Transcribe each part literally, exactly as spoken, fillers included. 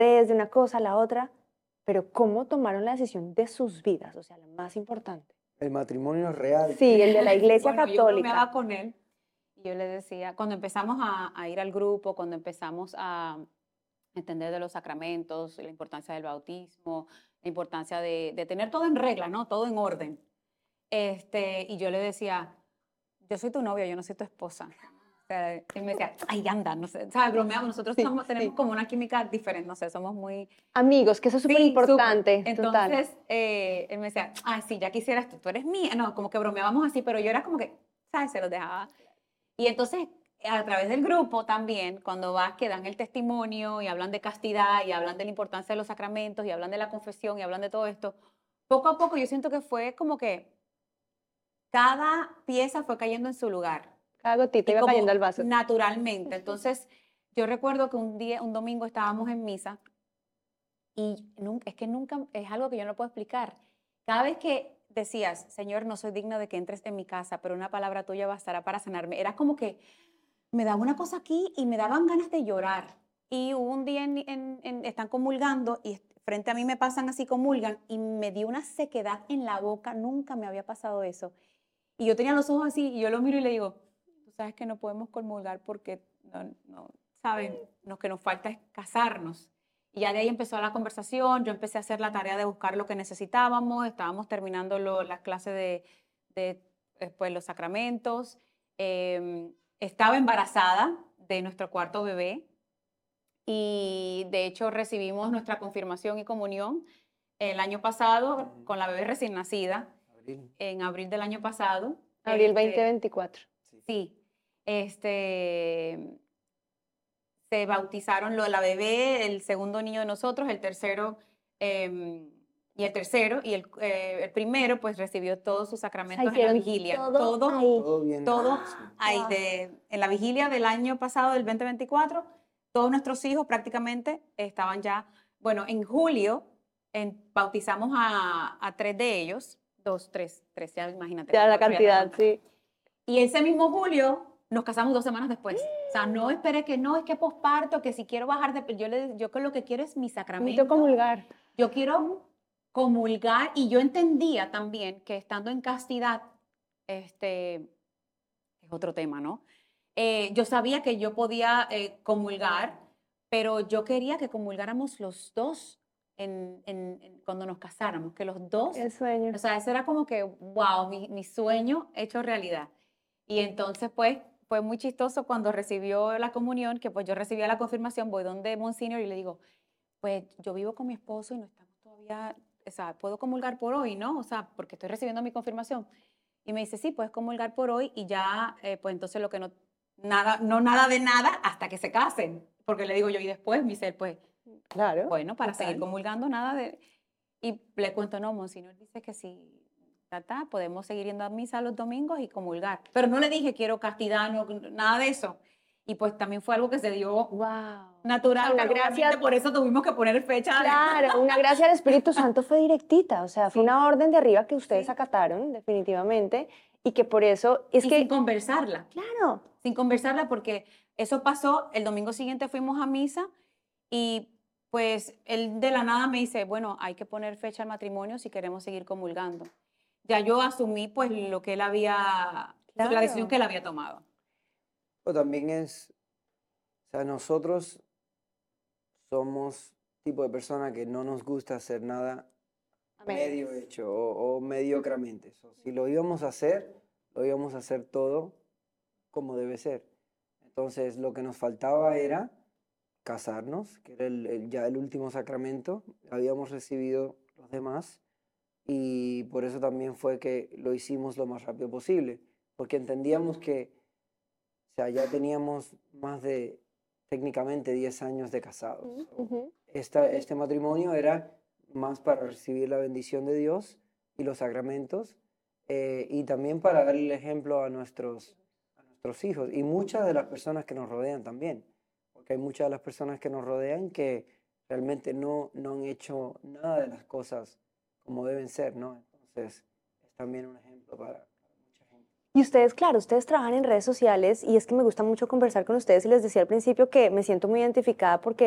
ustedes de una cosa a la otra, pero ¿cómo tomaron la decisión de sus vidas? O sea, la más importante. El matrimonio real. Sí, el de la Iglesia Bueno, yo bromeaba Católica. con él y yo le decía, cuando empezamos a, a ir al grupo, cuando empezamos a entender de los sacramentos, la importancia del bautismo, la importancia de, de tener todo en regla, ¿no? Todo en orden. Este, y yo le decía, yo soy tu novia, yo no soy tu esposa. O sea, él me decía, ay, anda, no sé, ¿sabes? Bromeamos, nosotros Sí, somos, tenemos sí. como una química diferente, no sé, somos muy... Amigos, que eso es súper Sí, importante. súper. Total. Entonces, eh, él me decía, ay, sí, ya quisieras tú, tú eres mía. No, como que bromeábamos así, pero yo era como que, ¿sabes? Se los dejaba. Y entonces, a través del grupo también, cuando vas, que dan el testimonio y hablan de castidad y hablan de la importancia de los sacramentos y hablan de la confesión y hablan de todo esto, poco a poco yo siento que fue como que cada pieza fue cayendo en su lugar. Cada gotita Y iba como cayendo al vaso. naturalmente. Entonces, yo recuerdo que un día, un domingo estábamos en misa y nunca, es que nunca, es algo que yo no puedo explicar. Cada vez que decías, Señor, no soy digna de que entres en mi casa, pero una palabra tuya bastará para sanarme, era como que me daba una cosa aquí y me daban ganas de llorar. Y hubo un día, en, en, en, están comulgando y frente a mí me pasan así, comulgan, y me dio una sequedad en la boca, nunca me había pasado eso. Y yo tenía los ojos así y yo lo miro y le digo, tú sabes que no podemos comulgar porque, no, no, ¿saben? Lo que nos falta es casarnos. Y ya de ahí empezó la conversación, yo empecé a hacer la tarea de buscar lo que necesitábamos, estábamos terminando lo, las clases de, de después los sacramentos, eh, estaba embarazada de nuestro cuarto bebé y de hecho recibimos nuestra confirmación y comunión el año pasado con la bebé recién nacida, Abril. en abril del año pasado. Abril Este, veinte veinticuatro. Sí, este, se bautizaron lo, la bebé, el segundo niño de nosotros, el tercero, eh, y el tercero, y el, eh, el primero pues recibió todos sus sacramentos en la hicieron vigilia. todo Todo, ahí. Todo bien. todo Sí. ahí, Wow. de, en la vigilia del año pasado, del veinte veinticuatro, todos nuestros hijos prácticamente estaban ya, bueno, en julio en, bautizamos a, a tres de ellos, dos, tres, tres, ya imagínate. Ya la cuatro, ya te cantidad, cuento. sí. Y ese mismo julio nos casamos dos semanas después. O sea, no esperé que no, es que posparto, que si quiero bajar de... Yo, le, yo que lo que quiero es mi sacramento. Necesito comulgar. Yo quiero comulgar y yo entendía también que estando en castidad, este, es otro tema, ¿no? Eh, yo sabía que yo podía eh, comulgar, pero yo quería que comulgáramos los dos en, en, en, cuando nos casáramos, que los dos... El sueño. O sea, eso era como que, wow, mi, mi sueño hecho realidad. Y entonces, pues, fue muy chistoso cuando recibió la comunión, que pues yo recibía la confirmación, voy donde Monsignor y le digo, pues yo vivo con mi esposo y no estamos todavía, o sea, puedo comulgar por hoy, ¿no? O sea, porque estoy recibiendo mi confirmación. Y me dice, sí, puedes comulgar por hoy y ya, eh, pues entonces lo que no, nada, no nada de nada hasta que se casen. Porque le digo yo, y después, me dice, pues, Claro. bueno, para total. seguir comulgando, nada de... Y le cuento, no, Monsignor dice que sí, tata, podemos seguir yendo a misa los domingos y comulgar. Pero no le dije, quiero castidad, no, nada de eso. Y pues también fue algo que se dio Wow. natural, O sea, una pero gracia- obviamente por eso tuvimos que poner fecha. de- Claro, una gracia del Espíritu Santo fue directita, o sea, fue Sí. una orden de arriba que ustedes Sí. acataron, definitivamente, y que por eso es y que, sin conversarla, claro, sin conversarla porque eso pasó, el domingo siguiente fuimos a misa y pues él de la nada me dice, bueno, hay que poner fecha al matrimonio si queremos seguir comulgando. Ya yo asumí pues lo que él había, Claro. la decisión que él había tomado. Pero también es, o sea, nosotros somos tipo de persona que no nos gusta hacer nada Amén. medio hecho o, o mediocramente. So, si lo íbamos a hacer, lo íbamos a hacer todo como debe ser. Entonces, lo que nos faltaba era casarnos, que era el, el- ya el último sacramento. Habíamos recibido los demás y por eso también fue que lo hicimos lo más rápido posible, porque entendíamos que, o sea, ya teníamos más de técnicamente diez años de casados. So, Ujú. esta, este matrimonio era más para recibir la bendición de Dios y los sacramentos, eh, y también para dar el ejemplo a nuestros, a nuestros hijos y muchas de las personas que nos rodean también, porque hay muchas de las personas que nos rodean que realmente no, no han hecho nada de las cosas como deben ser, ¿no? Entonces, es también un ejemplo para, para mucha gente. Y ustedes, claro, ustedes trabajan en redes sociales y es que me gusta mucho conversar con ustedes y les decía al principio que me siento muy identificada porque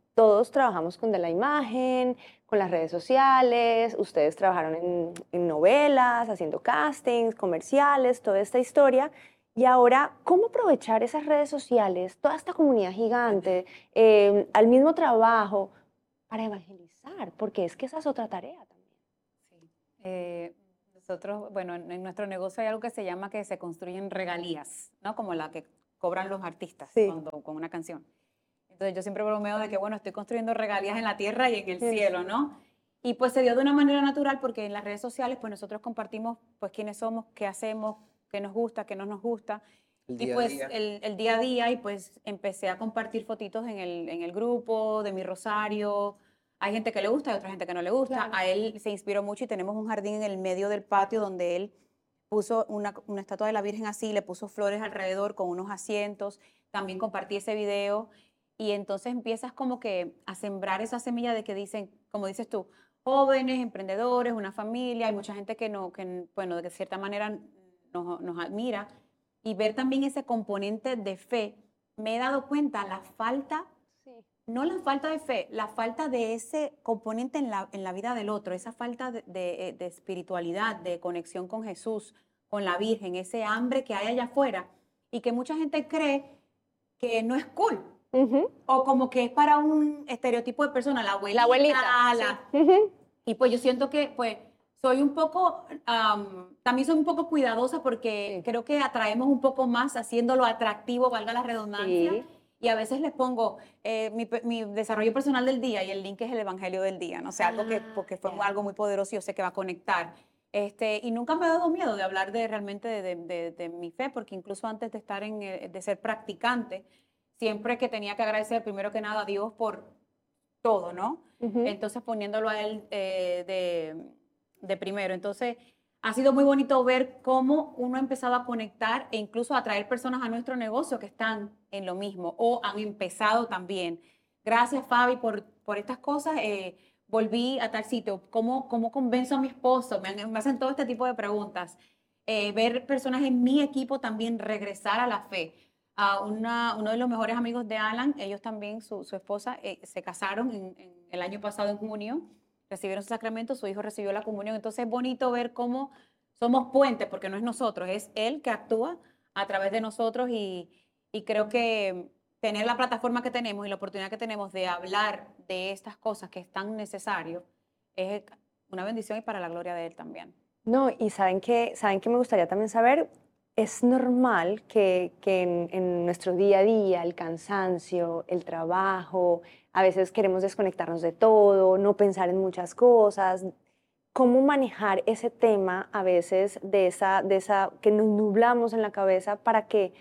todos trabajamos con de la imagen, con las redes sociales, ustedes trabajaron en, en novelas, haciendo castings, comerciales, toda esta historia. Y ahora, ¿cómo aprovechar esas redes sociales, toda esta comunidad gigante, eh, al mismo trabajo, para evangelizar? Porque es que esa es otra tarea también. Sí. Eh, nosotros, bueno, en, en nuestro negocio hay algo que se llama que se construyen regalías, ¿no? Como la que cobran los artistas Sí. cuando, con una canción. Entonces yo siempre bromeo de que, bueno, estoy construyendo regalías en la tierra y en el Sí. cielo, ¿no? Y pues se dio de una manera natural porque en las redes sociales pues nosotros compartimos pues quiénes somos, qué hacemos, qué nos gusta, qué no nos gusta. El Y día a pues día. el, el día a día y pues empecé a compartir fotitos en el, en el grupo de mi rosario. Hay gente que le gusta y otra gente que no le gusta. Claro. A él se inspiró mucho y tenemos un jardín en el medio del patio donde él puso una, una estatua de la Virgen así, le puso flores alrededor con unos asientos. También compartí ese video y entonces empiezas como que a sembrar esa semilla de que dicen, como dices tú, jóvenes, emprendedores, una familia. Hay mucha gente que, no, que bueno, de cierta manera nos, nos admira. Y ver también ese componente de fe, me he dado cuenta la falta, Sí. no la falta de fe, la falta de ese componente en la, en la vida del otro, esa falta de, de, de espiritualidad, de conexión con Jesús, con la Virgen, ese hambre que hay allá afuera y que mucha gente cree que no es cool. Uh-huh. O como que es para un estereotipo de persona, la abuelita. La abuelita. La... Sí. Uh-huh. Y pues yo siento que pues soy un poco, um, también soy un poco cuidadosa porque Sí. creo que atraemos un poco más haciéndolo atractivo, valga la redundancia. Sí. Y a veces les pongo eh, mi, mi desarrollo personal del día y el link es el evangelio del día, ¿no? O sea, algo que Ah, porque fue ya. algo muy poderoso y yo sé que va a conectar. Este, y nunca me ha dado miedo de hablar de realmente de, de, de, de mi fe, porque incluso antes de estar en, eh, de ser practicante, siempre que tenía que agradecer primero que nada a Dios por todo, ¿no? Uh-huh. Entonces poniéndolo a él eh, de, de primero. Entonces ha sido muy bonito ver cómo uno ha empezado a conectar e incluso a atraer personas a nuestro negocio que están en lo mismo o han empezado también. Gracias, Fabi, por, por estas cosas. Eh, volví a tal sitio. ¿Cómo, cómo convenzo a mi esposo? Me, han- me hacen todo este tipo de preguntas. Eh, ver personas en mi equipo también regresar a la fe. A una, uno de los mejores amigos de Alan, ellos también, su, su esposa, eh, se casaron en, en el año pasado en junio, recibieron su sacramento, su hijo recibió la comunión. Entonces es bonito ver cómo somos puentes, porque no es nosotros, es él que actúa a través de nosotros y, y creo que tener la plataforma que tenemos y la oportunidad que tenemos de hablar de estas cosas que es tan necesario es una bendición y para la gloria de él también. No, y saben que, saben que me gustaría también saber, es normal que, que en, en nuestro día a día, el cansancio, el trabajo, a veces queremos desconectarnos de todo, no pensar en muchas cosas. ¿Cómo manejar ese tema a veces de esa, de esa, que nos nublamos en la cabeza para que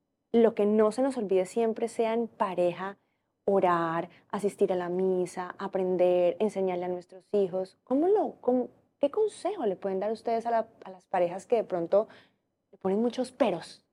lo que no se nos olvide siempre sea en pareja, orar, asistir a la misa, aprender, enseñarle a nuestros hijos? ¿Cómo lo, cómo, ¿Qué consejo le pueden dar ustedes a, la, a las parejas que de pronto le ponen muchos peros?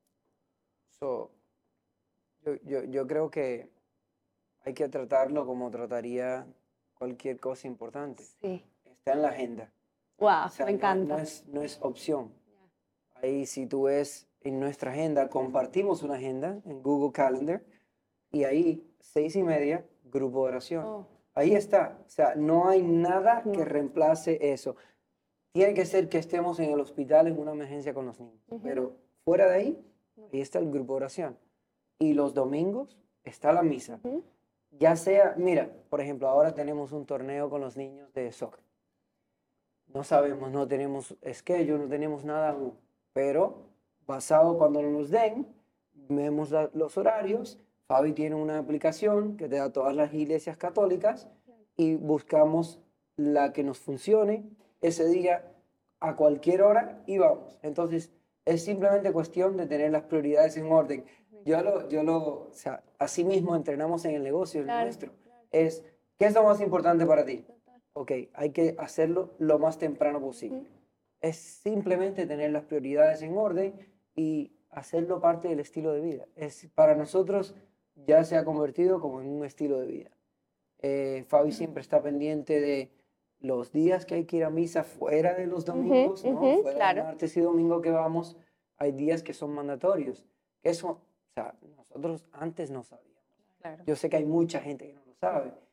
So, yo, yo, yo creo que hay que tratarlo como trataría cualquier cosa importante. Sí. Está en la agenda. Wow, O sea, me no- encanta. No, es, no es opción. Ahí si tú ves en nuestra agenda, compartimos una agenda en Google Calendar y ahí, seis y media, grupo de oración. Oh, Ahí está. O sea, no hay nada que No. reemplace eso. Tiene que ser que estemos en el hospital en una emergencia con los niños. Ujú. Pero fuera de ahí, ahí está el grupo de oración. Y los domingos está la misa. ujú. Ya sea, mira, por ejemplo, ahora tenemos un torneo con los niños de soccer. No sabemos, no tenemos schedule, no tenemos nada aún. Pero basado cuando nos den, vemos la- los horarios. Fabi tiene una aplicación que te da todas las iglesias católicas y buscamos la que nos funcione ese día a cualquier hora y vamos. Entonces, es simplemente cuestión de tener las prioridades en orden. Yo lo, yo lo, o sea, así mismo entrenamos en el negocio, el Claro, nuestro. claro. Es, ¿qué es lo más importante para ti? Total. Ok, hay que hacerlo lo más temprano posible. Ujú. Es simplemente tener las prioridades en orden y hacerlo parte del estilo de vida. Es, para nosotros ya se ha convertido como en un estilo de vida. Eh, Fabi siempre está pendiente de los días que hay que ir a misa fuera de los domingos, ¿no? ujú, Fuera claro. de martes y domingo que vamos, hay días que son mandatorios. Eso, o sea, nosotros antes no sabíamos. Claro. Yo sé que hay mucha gente que no lo sabe.